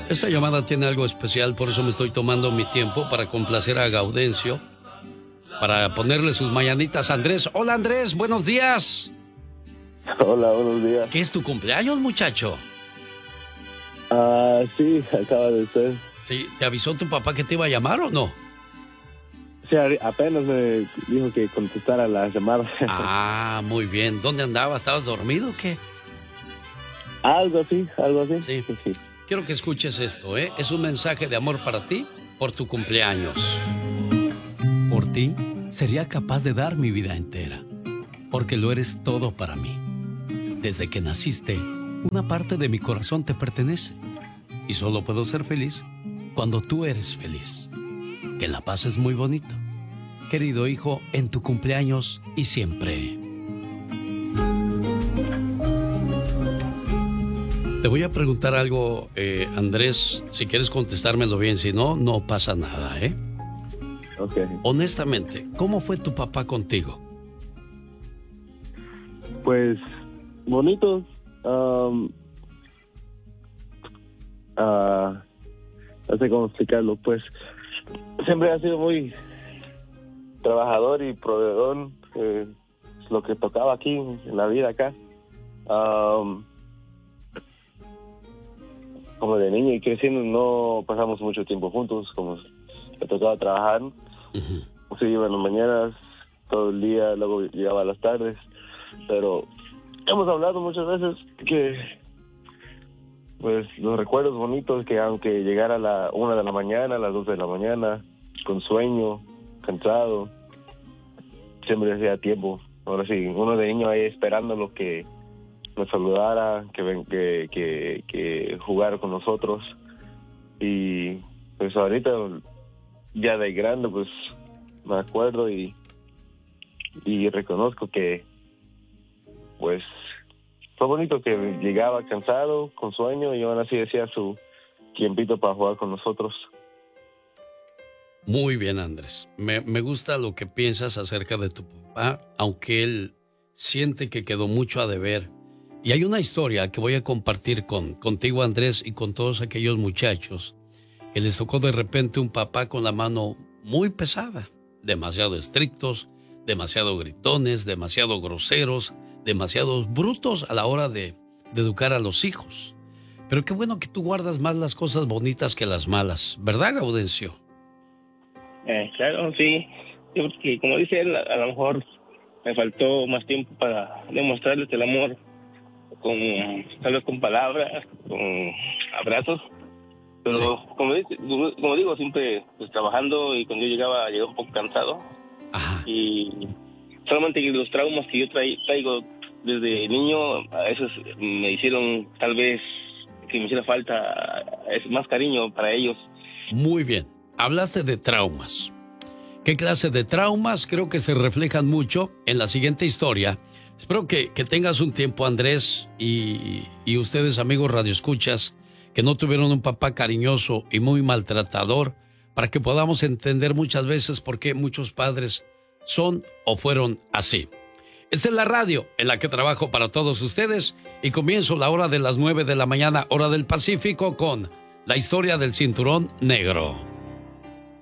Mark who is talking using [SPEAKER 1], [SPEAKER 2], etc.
[SPEAKER 1] Esta llamada tiene algo especial, por eso me estoy tomando mi tiempo para complacer a Gaudencio, para ponerle sus mañanitas a Andrés. Hola Andrés, buenos días.
[SPEAKER 2] Hola, buenos días.
[SPEAKER 1] ¿Qué es tu cumpleaños, muchacho?
[SPEAKER 2] Sí, acaba de ser.
[SPEAKER 1] Sí, ¿te avisó tu papá que te iba a llamar o no?
[SPEAKER 2] Sí, apenas me dijo que contestara la llamada.
[SPEAKER 1] Ah, muy bien. ¿Dónde andabas? ¿Estabas dormido o qué?
[SPEAKER 2] Algo así.
[SPEAKER 1] Sí. Quiero que escuches esto, ¿eh? Es un mensaje de amor para ti por tu cumpleaños. Por ti, sería capaz de dar mi vida entera, porque lo eres todo para mí. Desde que naciste, una parte de mi corazón te pertenece, y solo puedo ser feliz cuando tú eres feliz. Que la pases muy bonito, querido hijo, en tu cumpleaños y siempre. Te voy a preguntar algo, Andrés, si quieres contestármelo bien, si no, no pasa nada, ¿eh?
[SPEAKER 2] Ok.
[SPEAKER 1] Honestamente, ¿cómo fue tu papá contigo?
[SPEAKER 2] Pues, bonito. No sé cómo explicarlo, pues. Siempre ha sido muy trabajador y proveedor, es lo que tocaba aquí en la vida acá. Como de niño y creciendo no pasamos mucho tiempo juntos, como le tocaba trabajar. Se iba en las mañanas, todo el día, luego llegaba a las tardes. Pero hemos hablado muchas veces que, pues, los recuerdos bonitos, que aunque llegara a la 1 de la mañana, a las 2 de la mañana, con sueño, cansado, siempre hacía tiempo. Ahora sí, uno de niño ahí esperando lo que nos saludara, que jugara con nosotros. Y pues ahorita, ya de grande, pues me acuerdo y reconozco que, pues, fue bonito que llegaba cansado, con sueño, y aún así decía su tiempito para jugar con nosotros.
[SPEAKER 1] Muy bien, Andrés. Me gusta lo que piensas acerca de tu papá, aunque él siente que quedó mucho a deber. Y hay una historia que voy a compartir contigo, Andrés, y con todos aquellos muchachos que les tocó de repente un papá con la mano muy pesada, demasiado estrictos, demasiado gritones, demasiado groseros, demasiado brutos a la hora de educar a los hijos. Pero qué bueno que tú guardas más las cosas bonitas que las malas, ¿verdad, Gaudencio?
[SPEAKER 3] Claro, sí. Sí, porque como dice él, a lo mejor me faltó más tiempo para demostrarles el amor, tal vez con palabras, con abrazos. Pero sí, como digo, siempre pues, trabajando, y cuando yo llegaba un poco cansado.
[SPEAKER 1] Ajá.
[SPEAKER 3] Y solamente los traumas que yo traigo desde niño, a veces me hicieron tal vez que me hiciera falta más cariño para ellos.
[SPEAKER 1] Muy bien, hablaste de traumas. ¿Qué clase de traumas? Creo que se reflejan mucho en la siguiente historia. Espero que tengas un tiempo, Andrés, y ustedes, amigos radioescuchas, que no tuvieron un papá cariñoso y muy maltratador, para que podamos entender muchas veces por qué muchos padres son o fueron así. Esta es la radio en la que trabajo para todos ustedes, y comienzo la hora de las 9 de la mañana, hora del Pacífico, con la historia del cinturón negro.